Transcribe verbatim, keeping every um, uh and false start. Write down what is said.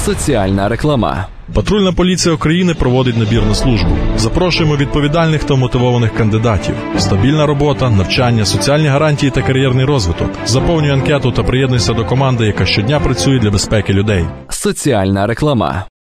Соціальна реклама. Патрульна поліція України проводить набір на службу. Запрошуємо відповідальних та мотивованих кандидатів. Стабільна робота, навчання, соціальні гарантії та кар'єрний розвиток. Заповнюй анкету та приєднуйся до команди, яка щодня працює для безпеки людей. Соціальна реклама.